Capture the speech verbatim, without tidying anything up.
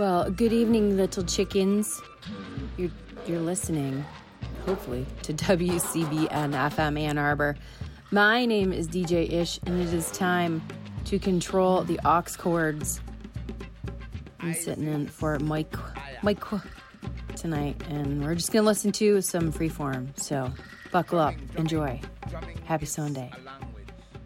Well, good evening, little chickens. You're, you're listening, hopefully, to W C B N F M Ann Arbor. My name is D J Ish, and it is time to control the aux cords. I'm sitting in for Mike, Mike tonight, and we're just going to listen to some freeform. So buckle up, enjoy. Happy Sunday.